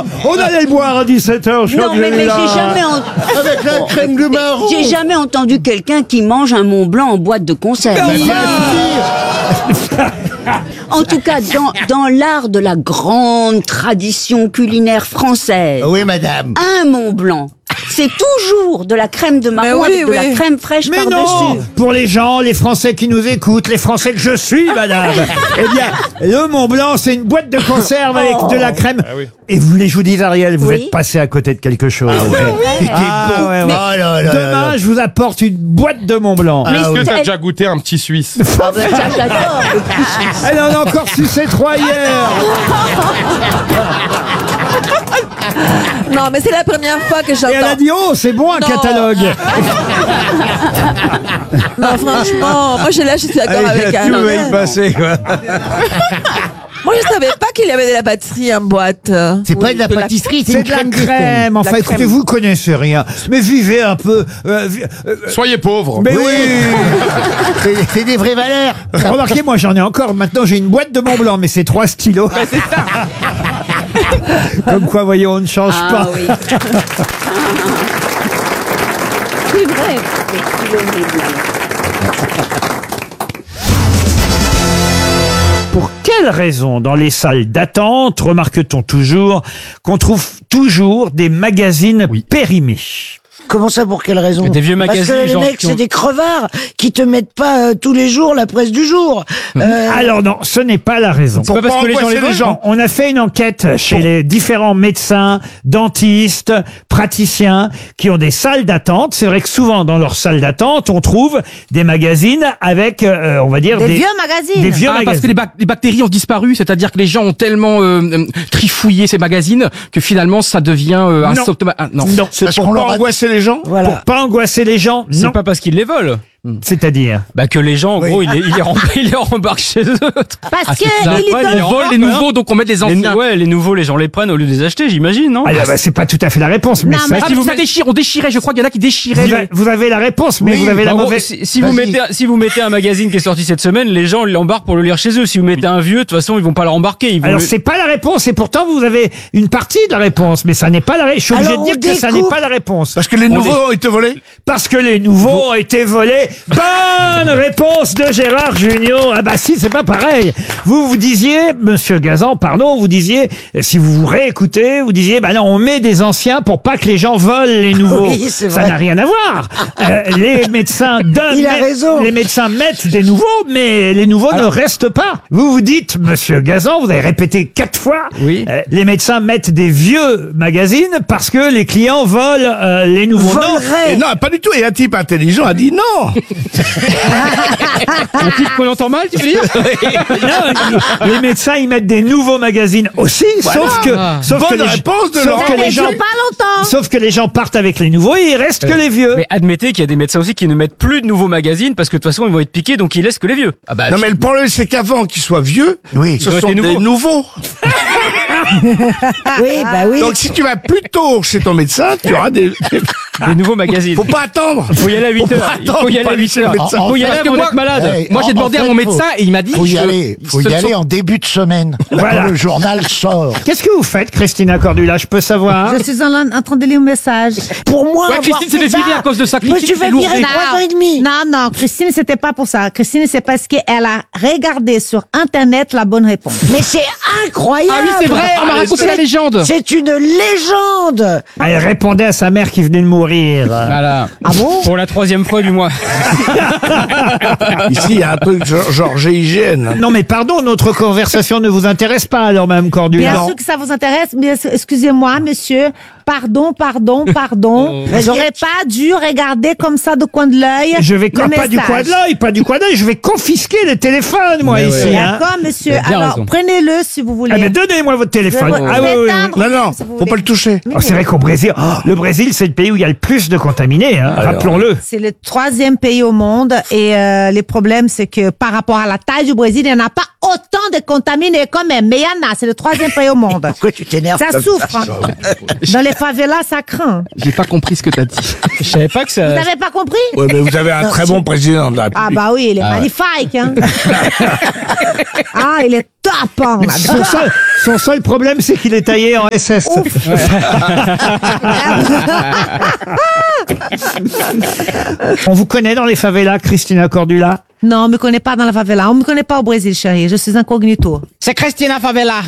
On allait le boire à 17h. Non, mais j'ai jamais Avec la crème de marron. J'ai jamais entendu quelqu'un qui mange un Mont Blanc en boîte de conserve. En tout cas, dans l'art de la grande tradition culinaire française, Oui, madame. un Mont Blanc, c'est toujours de la crème de marron avec de la crème fraîche Mais non, par-dessus. pour les gens, les Français qui nous écoutent, les Français que je suis, madame, eh bien, le Mont Blanc, c'est une boîte de conserve avec de la crème. Et vous voulez que je vous dise, Ariel, vous êtes passé à côté de quelque chose. Ah, ouais, ouais. Oh là là là Demain, là. je vous apporte une boîte de Mont Blanc. Mais Est-ce que t'as elle- déjà goûté un petit Suisse? Ah ben ça, j'adore. Elle en a encore sucé 3 hier. Non, mais c'est la première fois que Et elle a j'entends. dit, oh, c'est bon un Non. catalogue. Non, franchement, moi je suis d'accord avec Tout va y Ariel. passer, quoi. Moi je savais pas qu'il y avait de la pâtisserie en boîte. C'est pas de la pâtisserie, c'est C'est une de la crème. crème. Enfin, La écoutez, crème. vous connaissez rien. Mais vivez un peu. Soyez pauvres. Mais Oui. oui. C'est des vraies valeurs. Remarquez, moi j'en ai encore. Maintenant j'ai une boîte de Mont Blanc, mais c'est 3 stylos. Comme quoi, voyez, on ne change Ah pas. oui. C'est vrai. Mais tu le mets bien. Pour quelle raison, dans les salles d'attente, remarque-t-on toujours qu'on trouve toujours des magazines périmés? Comment ça, pour quelle raison? Des vieux magazines, Parce que les genre, mecs, qui ont- c'est des crevards qui te mettent pas tous les jours la presse du jour. Alors non, ce n'est pas la raison. C'est pas parce que les gens les veulent, non? On a fait une enquête chez les différents médecins, dentistes, praticiens qui ont des salles d'attente. C'est vrai que souvent dans leurs salles d'attente, on trouve des magazines avec, on va dire, Des vieux magazines. Des vieux Ah, parce que magazines. les bactéries ont disparu, c'est-à-dire que les gens ont tellement trifouillé ces magazines que finalement ça devient un Non. symptôme. Ah, non. Non, Parce qu'on leur a Angoisser les gens? Voilà. pour pas angoisser les gens. C'est Non, pas parce qu'ils les volent. c'est-à-dire. Bah que les gens, en gros, ils les rembarquent chez eux. Parce que Ça, il ouais, est ils volent les nouveaux, donc on met les anciens. Ouais, les nouveaux, les gens les prennent au lieu de les acheter, j'imagine, non? Ah, bah, c'est pas tout à fait la réponse, mais Non, ça, mais Ah, si vous, ça déchire, on déchirait, je crois qu'il y en a qui déchiraient. vous avez la réponse, mais Oui, vous avez la En gros, mauvaise. si vous mettez un magazine qui est sorti cette semaine, les gens l'embarquent pour le lire chez eux. Si vous mettez un vieux, de toute façon, ils vont pas le rembarquer. Ils vont Alors le- c'est pas la réponse, et pourtant vous avez une partie de la réponse, mais ça n'est pas la réponse. Je suis obligé Alors, de dire on que ça n'est découpe. pas la réponse. Parce que les nouveaux ont été volés? Parce que les nouveaux ont été volés. Bonne réponse de Gérard Junior. Ah bah si, c'est pas pareil. Vous disiez, Monsieur Gazan, pardon, vous disiez, si vous vous réécoutez, vous disiez, bah non, on met des anciens pour pas que les gens volent les nouveaux. Oui, c'est Ça vrai. n'a rien à voir. Les médecins Il a raison. Les médecins mettent des nouveaux, mais les nouveaux ne restent pas. Vous vous dites, Monsieur Gazan, vous avez répété 4 fois, Oui. les médecins mettent des vieux magazines parce que les clients volent les nouveaux. Non. Volerait. Et non, pas du tout. Et un type intelligent a dit non. Un type qu'on entend mal, tu veux dire? Non, les médecins ils mettent des nouveaux magazines aussi, sauf que Bonne réponse de sauf Laurent. que Mais les gens dure pas longtemps. sauf que les gens partent avec les nouveaux et il reste que les vieux. Mais admettez qu'il y a des médecins aussi qui ne mettent plus de nouveaux magazines parce que de toute façon, ils vont être piqués, donc ils laissent que les vieux. Ah bah, Non, mais le problème, c'est qu'avant qu'ils soient vieux, Oui. ce Ils ont sont été des nouveaux. Oui, bah oui. Donc, si tu vas plus tôt chez ton médecin, tu auras des... des nouveaux magazines. Faut pas attendre. Faut y aller à 8 Faut heures. pas Il faut y aller attendre, à pas 8 chez le heures. médecin. Faut y aller Parce que avant moi- d'être malade. Moi, j'ai demandé à mon médecin et il m'a dit. Faut y aller en début de semaine. Voilà. Quand le journal sort. Qu'est-ce que vous faites, Christina Cordula? Je peux savoir? Je suis en train de lire un message. Pour moi, Ouais, Christine s'est fait virer à cause de ça. Je me Christine suis fait s'est lourdée. virer 3 ans et demi. Non, Christine, c'était pas pour ça. Christine, c'est parce qu'elle a regardé sur Internet la bonne réponse. Mais c'est incroyable. Ah oui, c'est vrai, on m'a raconté la légende. C'est une légende. Elle répondait à sa mère qui venait de mourir. Voilà. Ah bon? Pour la 3e fois du mois. Ici, il y a un truc genre GIGN. Non mais pardon, notre conversation ne vous intéresse pas alors, Mme Cordula? Bien sûr que ça vous intéresse, mais excusez-moi, monsieur. Pardon. J'aurais pas dû regarder comme ça de coin de l'œil. Je vais le pas du message. coin de l'œil, je vais confisquer les téléphones, moi, Mais ici. ouais. Hein. D'accord, monsieur. Vous avez bien Alors, raison. prenez-le si vous voulez. Ah, mais donnez-moi votre téléphone. Je vais Ah, oui, oui, oui. l'éteindre, Non, non, si vous faut voulez. pas le toucher. Oh, c'est vrai qu'au Brésil, le Brésil, c'est le pays où il y a le plus de contaminés, hein, rappelons-le. C'est le 3e pays au monde et les problèmes, c'est que par rapport à la taille du Brésil, il n'y en a pas autant de contaminés quand même. Mais il y en a, c'est le 3e pays au monde. Pourquoi tu t'énerves? Ça souffre. Hein. Dans les favelas, ça craint. J'ai pas compris ce que t'as dit. Je savais pas que Vous ça. n'avez pas compris? Ouais, mais vous avez un très bon président de la Ah République. bah oui, il est magnifique. Hein. Ah, il est top. Hein, Son seul, Son seul problème, c'est qu'il est taillé en SS. On vous connaît dans les favelas, Christina Cordula? Non, on me connaît pas dans la favela. On me connaît pas au Brésil, chérie. Je suis incognito. C'est Christina Favela.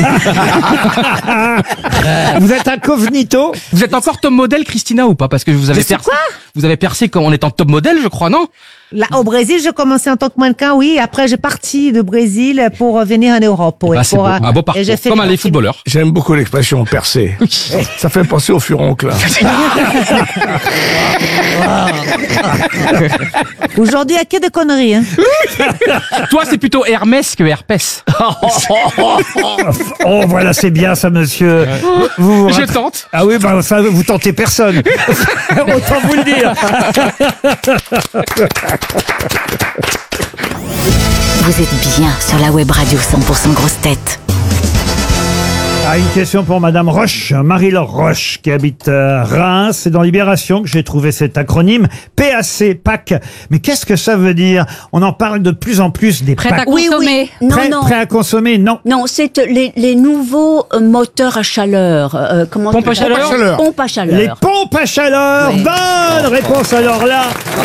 Vous êtes incognito? Vous êtes encore top modèle, Christina, ou pas? Parce que vous avez percé. Vous avez percé quand on est en top modèle, je crois, non? Là, au Brésil, j'ai commencé en tant que mannequin, oui. Après, j'ai parti de Brésil pour venir en Europe. Oui, Bah, c'est beau. Un beau parcours. et j'ai fait Comme des les parties- footballeurs. J'aime beaucoup l'expression percer. Ça fait penser au furoncle. Aujourd'hui, il y a que des conneries, hein. Toi, c'est plutôt Hermès que Herpès. Oh, voilà, c'est bien ça, monsieur. Vous Je tente. Ah oui, bah, ça, vous tentez personne. Autant vous le dire. Vous êtes bien sur la web radio 100% grosse tête. Ah, une question pour Madame Roche, Marie-Laure Roche, qui habite Reims. C'est dans Libération que j'ai trouvé cet acronyme, PAC, PAC. Mais qu'est-ce que ça veut dire? On en parle de plus en plus des Prêt PAC. à consommer. Non, non. Prêt à consommer, non. Non, c'est les nouveaux moteurs à chaleur. Comment Pompe à chaleur. Pompe à chaleur. Les pompes à chaleur. Oui. Bonne réponse alors là.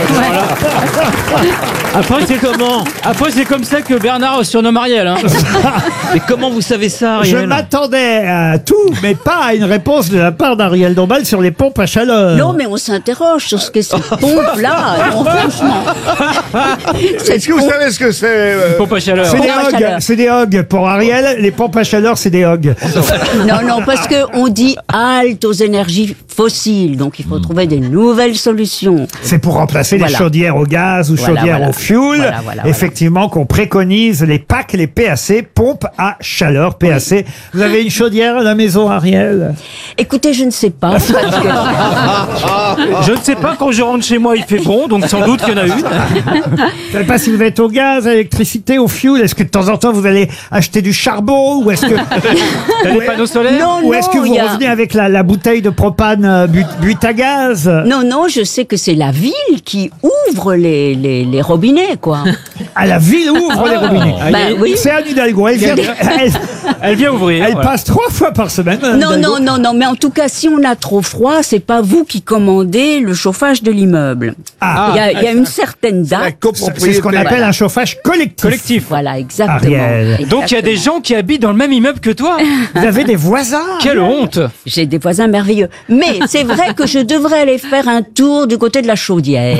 Après, c'est comment? Après, c'est comme ça que Bernard surnomme Ariel. Hein. Mais comment vous savez ça, Je Ariel? m'attendais à tout, mais pas à une réponse de la part d'Ariel Dombal sur les pompes à chaleur. Non, mais on s'interroge sur ce que ces pompes-là. Non, franchement. Est-ce que vous savez ce que c'est Pompe à chaleur. C'est des Pompe à hogs, chaleur. c'est des hogs pour Ariel. Les pompes à chaleur, c'est des hogs. Non, non, parce que on dit halte aux énergies fossiles, donc il faut trouver des nouvelles solutions. C'est pour remplacer les Voilà. chaudières au gaz ou Voilà, chaudières voilà. au fioul. Voilà. Effectivement, qu'on préconise les PAC, les PAC, pompes à chaleur, PAC. Vous avez une chaudière à la maison, Ariel? Écoutez, je ne sais pas. Parce que... Je ne sais pas, quand je rentre chez moi, il fait bon, donc sans doute qu'il y en a une. Je ne savez pas si vous êtes au gaz, à l'électricité, au fioul. Est-ce que de temps en temps vous allez acheter du charbon ou est-ce que T'as des panneaux solaires? Non, ou est-ce que vous il y a- revenez avec la bouteille de propane butte à gaz? Non, non, je sais que c'est la ville qui ouvre les robinets, quoi. À la ville ouvre les robinets. Bah oui. C'est Anne Hidalgo. Elle vient, Elle vient ouvrir. elle voilà. passe 3 fois par semaine. Anne Non, Hidalgo. non, mais en tout cas, si on a trop froid, c'est pas vous qui commandez le chauffage de l'immeuble. Ah, Il y a une certaine La date. c'est ce qu'on appelle un chauffage collectif. Collectif. Voilà, exactement. Ariel. Donc il y a des gens qui habitent dans le même immeuble que toi. Vous avez des voisins. Quelle honte. J'ai des voisins merveilleux. Mais c'est vrai que je devrais aller faire un tour du côté de la chaudière.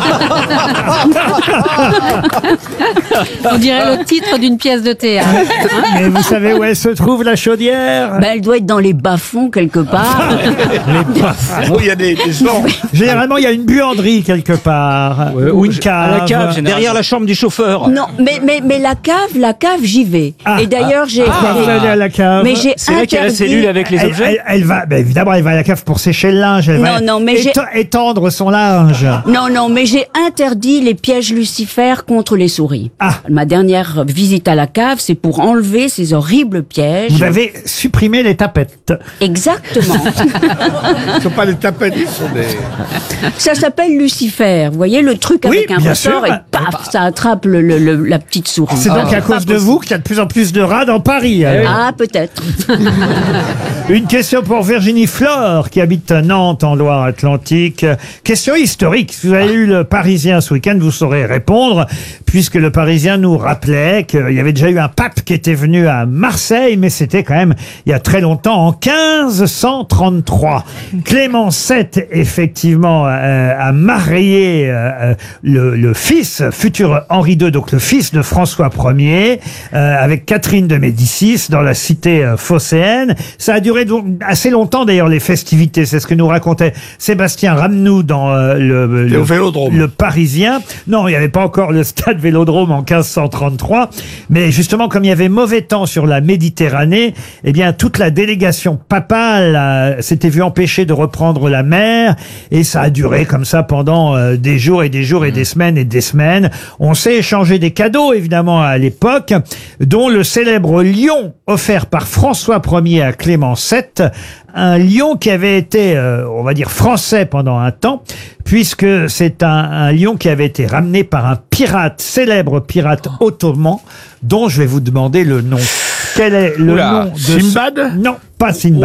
On dirait le titre d'une pièce de théâtre. Mais vous savez où elle se trouve, la chaudière? Ben, elle doit être dans les bas-fonds quelque part. Oh, il y a des gens. Généralement, il y a une buanderie quelque part. ou une cave. À la cave, derrière la chambre du chauffeur. Non, mais la cave, j'y vais. Ah, Et d'ailleurs, j'ai. vous allez à la cave. Mais j'ai C'est là qu'il y a la interdit- cellule avec les objets. Elle va, ben évidemment, elle va à la cave pour sécher le linge. Elle va Non, mais étendre son linge. Non, mais j'ai interdit les pièges lucifères contre les souris. Ah. Ma dernière visite à la cave, c'est pour enlever ces horribles pièges. Vous avez supprimé les tapettes. Exactement. Ce ne sont pas des tapettes, ils sont des. Ça s'appelle Lucifer. Vous voyez le truc Oui, avec un bien ressort sûr. et paf, ça attrape la petite souris. C'est donc à Pas cause de possible. vous qu'il y a de plus en plus de rats dans Paris. alors. Ah, peut-être. Une question pour Virginie Flore, qui habite Nantes, en Loire-Atlantique. Question historique. Si vous avez lu le Parisien ce week-end, vous saurez répondre, puisque le Parisien nous rappelait qu'il y avait déjà eu un pape qui était venu à Marseille, mais c'était quand même il y a très longtemps, en 1533. Clément VII, effectivement, a marié le fils, futur Henri II, donc le fils de François Ier, avec Catherine de Médicis, dans la cité phocéenne. Ça a duré donc assez longtemps, d'ailleurs, les festivités. C'est ce que nous racontait Sébastien Ramnou dans au Vélodrome. le Parisien. Non, il n'y avait pas encore le stade Vélodrome en 1533. Mais justement, comme il y avait mauvais temps sur la Méditerranée, eh bien, toute la délégation papale s'était vue empêchée de reprendre la mer. Et ça a duré comme ça pendant des jours et des jours et des semaines et des semaines. On s'est échangé des cadeaux, évidemment, à l'époque, dont le célèbre lion offert par François Ier à Clément VII, un lion qui avait été, on va dire, français pendant un temps, puisque c'est un lion qui avait été ramené par un pirate, célèbre pirate ottoman, dont je vais vous demander le nom. Quel est le Oula, nom de Simbad Non, pas Sinbad.